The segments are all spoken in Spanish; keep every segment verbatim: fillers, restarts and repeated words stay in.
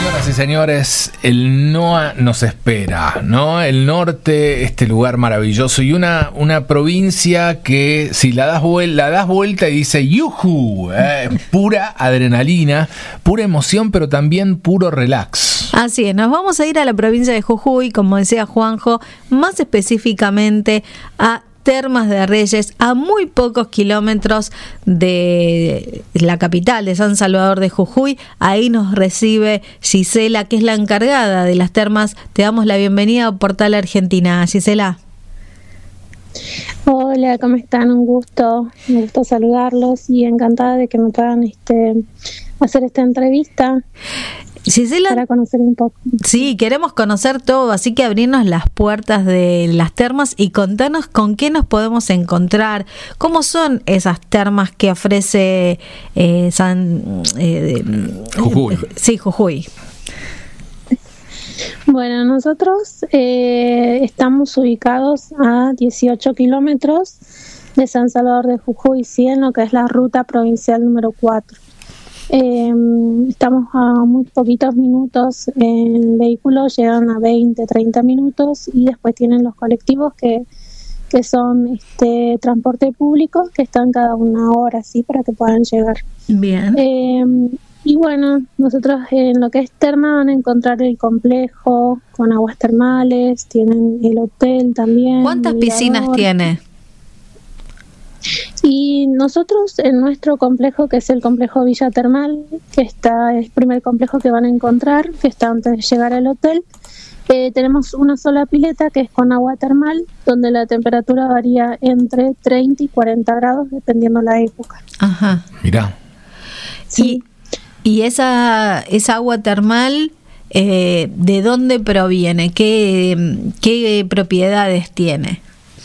Señoras y señores, el N O A nos espera, ¿no? El norte, este lugar maravilloso y una, una provincia que si la das, vuel- la das vuelta y dice ¡yujú! Eh, pura adrenalina, pura emoción, pero también puro relax. Así es, nos vamos a ir a la provincia de Jujuy, como decía Juanjo, más específicamente a Termas de Reyes, a muy pocos kilómetros de la capital de San Salvador de Jujuy. Ahí nos recibe Gisela, que es la encargada de las termas. Te damos la bienvenida a Portal Argentina, Gisela. Hola, ¿cómo están? Un gusto, un gusto saludarlos y encantada de que me puedan este, hacer esta entrevista. Gisela, para conocer un poco. Sí, queremos conocer todo, así que abrirnos las puertas de las termas y contanos con qué nos podemos encontrar, cómo son esas termas que ofrece eh, San eh, Jujuy. Sí, Jujuy. Bueno, nosotros eh, estamos ubicados a dieciocho kilómetros de San Salvador de Jujuy, sí, en lo que es la ruta provincial número cuatro. Eh, estamos a muy poquitos minutos en vehículos, llegan a veinte, treinta minutos y después tienen los colectivos que, que son este transporte público que están cada una hora, ¿sí? Para que puedan llegar. Bien. Eh, y bueno, nosotros en lo que es terma van a encontrar el complejo con aguas termales, tienen el hotel también. ¿Cuántas piscinas mirador. tiene? Y nosotros en nuestro complejo, que es el complejo Villa Termal, que está es el primer complejo que van a encontrar, que está antes de llegar al hotel, eh, tenemos una sola pileta que es con agua termal, donde la temperatura varía entre treinta y cuarenta grados, dependiendo la época. Ajá. Mirá. Sí. Y, y esa, esa agua termal, eh, ¿de dónde proviene? ¿Qué, qué propiedades tiene?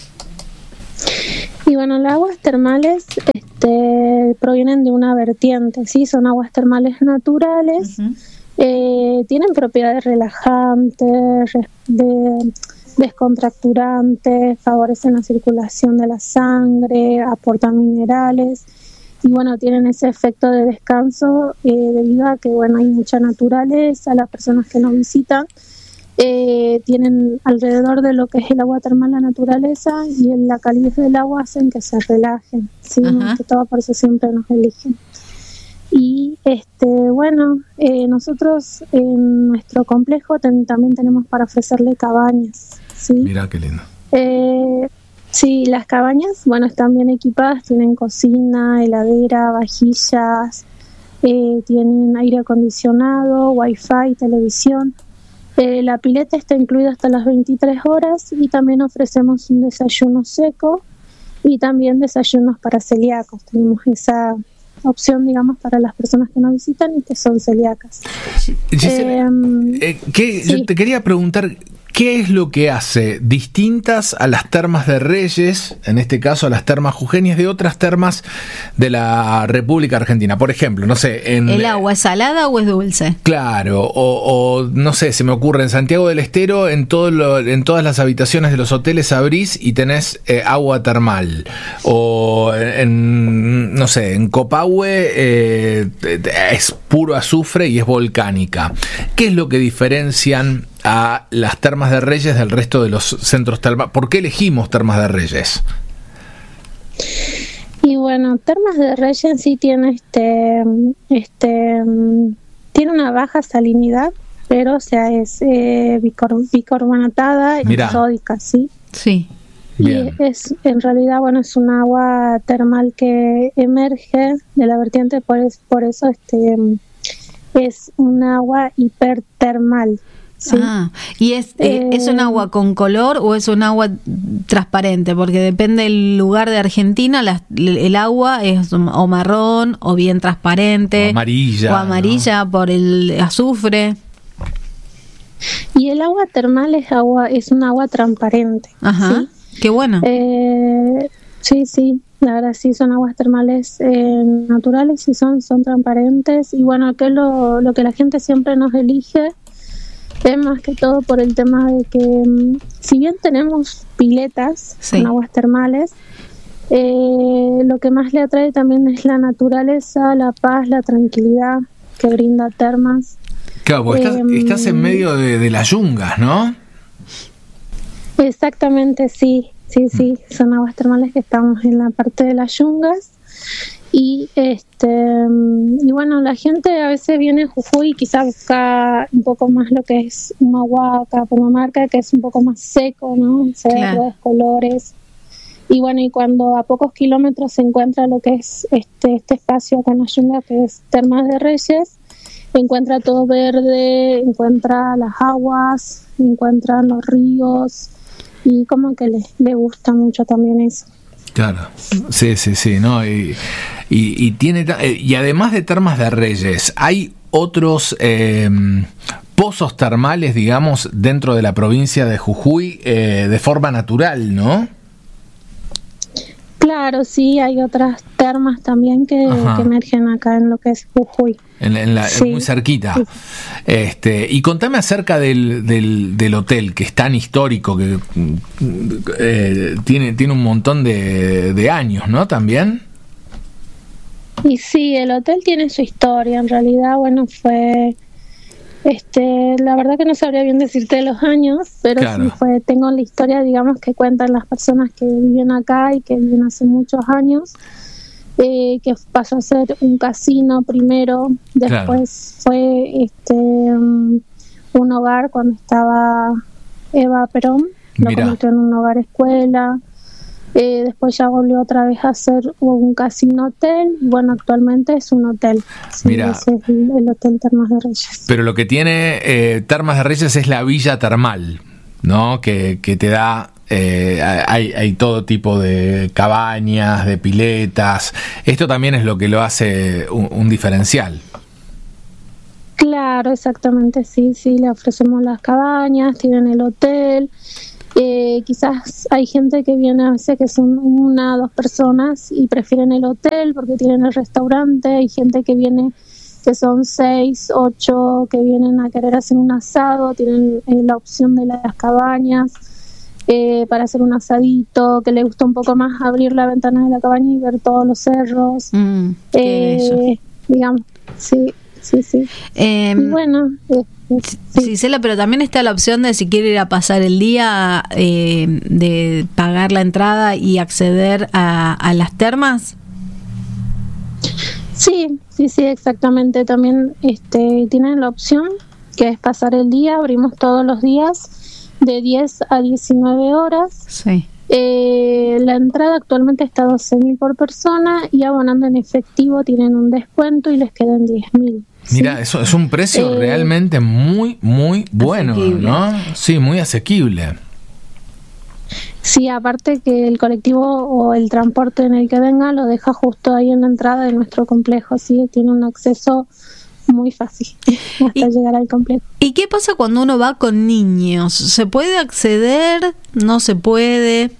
Y bueno, las aguas termales este, provienen de una vertiente, ¿sí? Son aguas termales naturales, uh-huh. eh, tienen propiedades relajantes, de, descontracturantes, favorecen la circulación de la sangre, aportan minerales y bueno, tienen ese efecto de descanso eh, debido a que bueno, hay mucha naturaleza, las personas que nos visitan Eh, tienen alrededor de lo que es el agua termal la naturaleza y en la calidez del agua hacen que se relajen, ¿sí? Que todo por eso siempre nos eligen. Y este bueno, eh, nosotros en nuestro complejo ten, también tenemos para ofrecerle cabañas, ¿sí? Mirá qué lindo. Eh, sí, las cabañas, bueno, están bien equipadas, tienen cocina, heladera, vajillas, eh, tienen aire acondicionado, wifi, televisión. Eh, la pileta está incluida hasta las veintitrés horas y también ofrecemos un desayuno seco y también desayunos para celíacos. Tenemos esa opción, digamos, para las personas que nos visitan y que son celíacas. Gisela, eh, eh, ¿qué, sí. Yo te quería preguntar, ¿qué es lo que hace distintas a las termas de Reyes, en este caso a las termas jujeñas, de otras termas de la República Argentina? Por ejemplo, no sé... En, ¿el agua es salada o es dulce? Claro, o, o no sé, se me ocurre, en Santiago del Estero, en, todo lo, en todas las habitaciones de los hoteles abrís y tenés eh, agua termal. O en, no sé, en Copahue eh, es puro azufre y es volcánica. ¿Qué es lo que diferencian a las Termas de Reyes del resto de los centros termales? ¿Por qué elegimos Termas de Reyes? Y bueno, Termas de Reyes sí tiene este, este, tiene una baja salinidad, pero o sea es eh, bicor- bicarbonatada y sódica, sí. Sí. Y Bien. es en realidad bueno es un agua termal que emerge de la vertiente, por, es, por eso este es un agua hipertermal. Sí. Ah, ¿y es, eh, es un agua con color o es un agua transparente? Porque depende del lugar de Argentina, la, el agua es o marrón o bien transparente. O amarilla. O amarilla, ¿no? Por el azufre. Y el agua termal es agua es un agua transparente. Ajá, ¿sí? Qué bueno. Eh, sí, sí, la verdad sí son aguas termales eh, naturales y son, son transparentes. Y bueno, que lo, lo que la gente siempre nos elige es más que todo por el tema de que si bien tenemos piletas sí. con aguas termales, eh, lo que más le atrae también es la naturaleza, la paz, la tranquilidad que brinda Termas. Claro, porque estás, Eh, estás en medio de, de las yungas, ¿no? Exactamente, sí, sí, sí, son aguas termales que estamos en la parte de las yungas. Y este y bueno, la gente a veces viene a Jujuy y quizá busca un poco más lo que es Humahuaca, Purmamarca, que es un poco más seco, ¿no? Cerros, claro. Colores. Y bueno, y cuando a pocos kilómetros se encuentra lo que es este este espacio acá en la yunga, que es Termas de Reyes, encuentra todo verde, encuentra las aguas, encuentra los ríos, y como que le, le gusta mucho también eso. Claro, sí, sí, sí, ¿no? Y, y, y tiene y además de Termas de Reyes, ¿hay otros eh, pozos termales, digamos, dentro de la provincia de Jujuy eh, de forma natural, ¿no? Claro, sí, hay otras termas también que, que emergen acá en lo que es Jujuy. En, en la, sí. Muy cerquita. Sí. Este, y contame acerca del, del, del hotel, que es tan histórico, que eh, tiene, tiene un montón de, de años, ¿no? También. Y sí, el hotel tiene su historia. En realidad, bueno, fue... Este, la verdad que no sabría bien decirte los años, pero claro. Sí fue, tengo la historia, digamos, que cuentan las personas que viven acá y que viven hace muchos años, eh, que pasó a ser un casino primero, después claro. Fue este um, un hogar cuando estaba Eva Perón, lo Mira. Convirtió en un hogar escuela. Eh, después ya volvió otra vez a ser un casino hotel y bueno, actualmente es un hotel. Sí, Mira, ese es el, el Hotel Termas de Reyes. Pero lo que tiene eh, Termas de Reyes es la villa termal, ¿no? Que, que te da, eh, hay, hay todo tipo de cabañas, de piletas. Esto también es lo que lo hace un, un diferencial. Claro, exactamente, sí, sí, le ofrecemos las cabañas, tienen el hotel. Eh, quizás hay gente que viene a veces que son una o dos personas y prefieren el hotel porque tienen el restaurante. Hay gente que viene que son seis, ocho, que vienen a querer hacer un asado, tienen eh, la opción de las cabañas eh, para hacer un asadito, que le gusta un poco más abrir la ventana de la cabaña y ver todos los cerros. Mm, eh, digamos, sí, sí, sí. Eh, y bueno... Eh, Sí. Gisela, pero también está la opción de si quiere ir a pasar el día, eh, de pagar la entrada y acceder a, a las termas. Sí, sí, sí, exactamente. También este, tienen la opción que es pasar el día. Abrimos todos los días de diez a diecinueve horas. Sí. Eh, la entrada actualmente está a doce mil por persona y abonando en efectivo tienen un descuento y les quedan diez mil. Mira, ¿sí? Eso es un precio eh, realmente muy, muy bueno, asequible. ¿No? Sí, muy asequible. Sí, aparte que el colectivo o el transporte en el que venga lo deja justo ahí en la entrada de nuestro complejo, sí, tiene un acceso muy fácil hasta ¿Y, llegar al complejo. ¿Y qué pasa cuando uno va con niños? ¿Se puede acceder? ¿No se puede?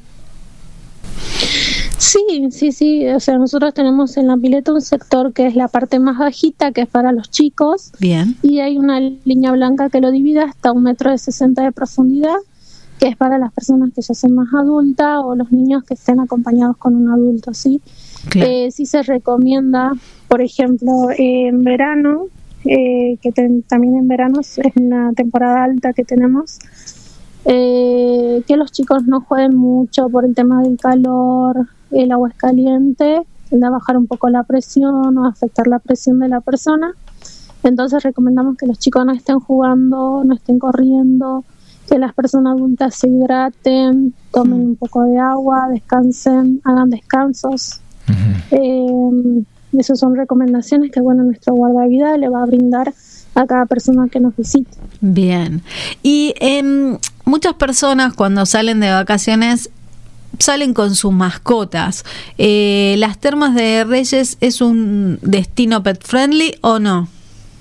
Sí, sí, sí, o sea, nosotros tenemos en la pileta un sector que es la parte más bajita, que es para los chicos. Bien. Y hay una línea blanca que lo divide hasta un metro de sesenta de profundidad, que es para las personas que ya son más adultas o los niños que estén acompañados con un adulto, ¿sí? Claro. Eh, sí se recomienda, por ejemplo, eh, en verano, eh, que ten, también en verano es una temporada alta que tenemos, eh, que los chicos no jueguen mucho por el tema del calor. El agua es caliente, tiende a bajar un poco la presión o afectar la presión de la persona. Entonces recomendamos que los chicos no estén jugando, no estén corriendo, que las personas adultas se hidraten, tomen un poco de agua, descansen, hagan descansos. Uh-huh. Eh, esas son recomendaciones que bueno, nuestro guardavidas le va a brindar a cada persona que nos visite. Bien. Y eh, muchas personas cuando salen de vacaciones salen con sus mascotas. Eh, ¿Las Termas de Reyes es un destino pet friendly o no?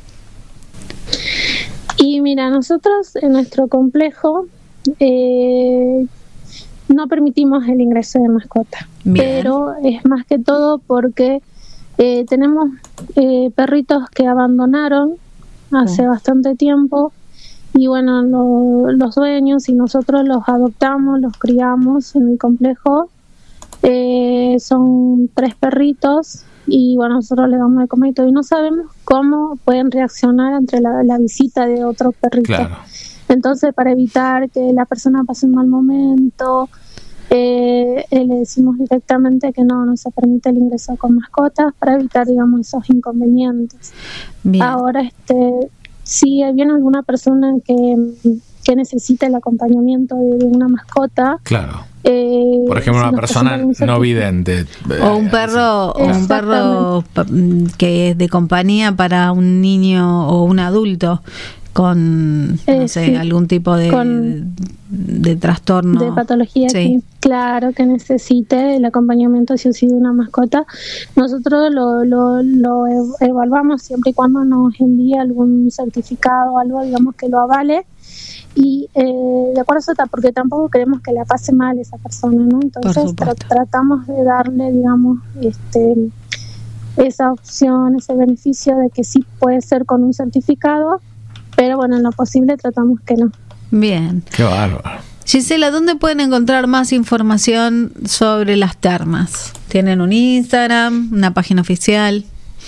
Y mira, nosotros en nuestro complejo eh, no permitimos el ingreso de mascotas, pero es más que todo porque eh, tenemos eh, perritos que abandonaron hace oh. bastante tiempo. Y bueno, lo, los dueños y nosotros los adoptamos, los criamos en el complejo. Eh, son tres perritos y bueno, nosotros les damos de comer y todo, y no sabemos cómo pueden reaccionar ante la, la visita de otro perrito. Claro. Entonces, para evitar que la persona pase un mal momento, eh, eh, le decimos directamente que no, no se permite el ingreso con mascotas para evitar, digamos, esos inconvenientes. Bien. Ahora, este, si viene alguna persona que, que necesita el acompañamiento de, de una mascota, Claro. Eh, Por ejemplo, si una nos persona presentan un no certificado- vidente. O un perro, o un perro pa- que es de compañía para un niño o un adulto con, no Eh, sé, sí. algún tipo de, Con- de trastorno. de patología, Sí. que, claro, que necesite el acompañamiento si o sí de una mascota. Nosotros lo, lo, lo ev- evaluamos siempre y cuando nos envíe algún certificado o algo, digamos, que lo avale. Y eh, de acuerdo a eso, ta- porque tampoco queremos que la pase mal esa persona, ¿no? Entonces tra- supuesto. tratamos de darle, digamos, este esa opción, ese beneficio de que sí puede ser con un certificado, pero bueno, en lo posible tratamos que no. Bien. Qué bárbaro. Gisela, ¿dónde pueden encontrar más información sobre las termas? ¿Tienen un Instagram, una página oficial?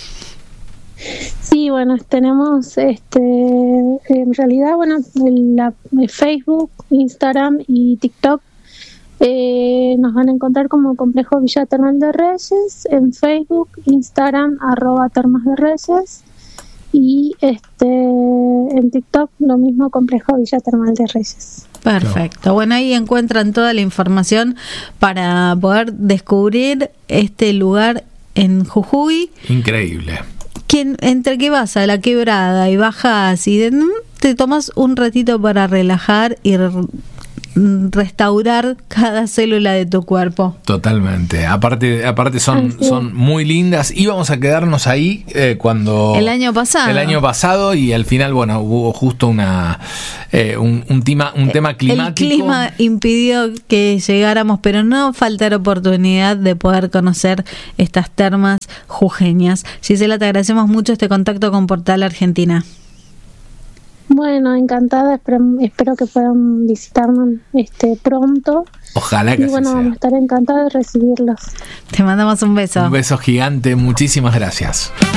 Sí, bueno, tenemos este en realidad, bueno, en la en Facebook, Instagram y TikTok. Eh, nos van a encontrar como Complejo Villa Termal de Reyes en Facebook, Instagram, arroba Termas de Reyes, y este en TikTok lo mismo, Complejo Villa Termal de Reyes. Perfecto. Bueno, ahí encuentran toda la información para poder descubrir este lugar en Jujuy. Increíble. Que entre que vas a la quebrada y bajas y de, te tomas un ratito para relajar y re- restaurar cada célula de tu cuerpo. Totalmente. Aparte, aparte son, Así es. son muy lindas. Íbamos a quedarnos ahí eh, cuando El año pasado. el año pasado y al final, bueno, hubo justo una eh, un, un tema un tema climático. El clima impidió que llegáramos, pero no faltar oportunidad de poder conocer estas termas jujeñas. Gisela, te agradecemos mucho este contacto con Portal Argentina. Bueno, encantada, espero, espero que puedan visitarnos este pronto. Ojalá que Y así bueno, vamos a sea. estar encantados de recibirlos. Te mandamos un beso. Un beso gigante. Muchísimas gracias.